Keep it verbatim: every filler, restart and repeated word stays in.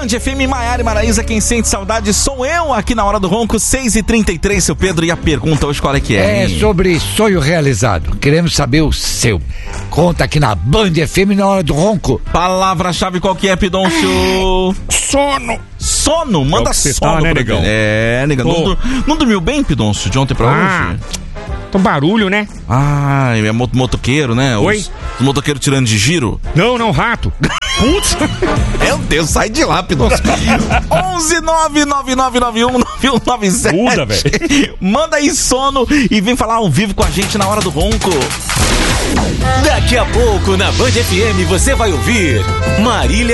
Band F M, Maiara e Maraísa, quem sente saudade sou eu aqui na Hora do Ronco, seis e trinta e três, seu Pedro, e a pergunta hoje qual é que é? É sobre sonho realizado, queremos saber o seu. Conta aqui na Band F M na Hora do Ronco. Palavra-chave qual que é, Pidoncio? Sono. Sono? Manda é sono, tá, né, negão? É, negão. Não, dur- não dormiu bem, Pidoncio, de ontem pra Ah, hoje? tô barulho, né? Ah, é mo- motoqueiro, né? Oi? Os, os motoqueiros tirando de giro. Não, não, rato. Putz. Meu Deus, sai de lá, Pidoncio. onze nove nove nove nove um nove um nove sete. Muda, velho. Manda aí sono e vem falar ao vivo com a gente na Hora do Ronco. Daqui a pouco na Band F M você vai ouvir Marília